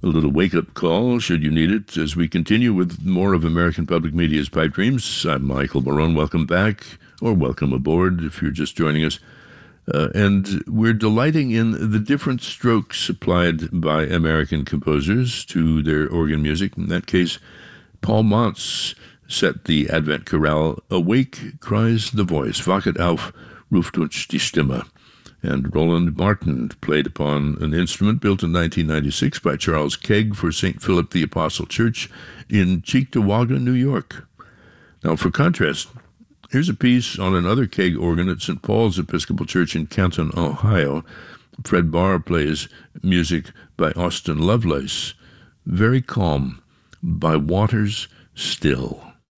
A little wake-up call, should you need it, as we continue with more of American Public Media's Pipe Dreams. I'm Michael Barone. Welcome back, or welcome aboard if you're just joining us. And we're delighting in the different strokes applied by American composers to their organ music. In that case, Paul Montz set the Advent chorale, "Awake cries the voice, wachet auf, ruft uns die Stimme." And Roland Martin played upon an instrument built in 1996 by Charles Kegg for St. Philip the Apostle Church in Cheektowaga, New York. Now, for contrast, here's a piece on another Kegg organ at St. Paul's Episcopal Church in Canton, Ohio. Fred Barr plays music by Austin Lovelace, very calm, "By Waters Still."